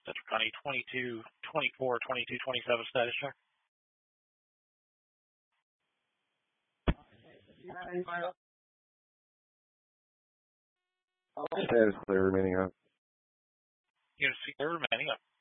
That's County 2224, 2227 status check. Status clear remaining up. Unit clear remaining up.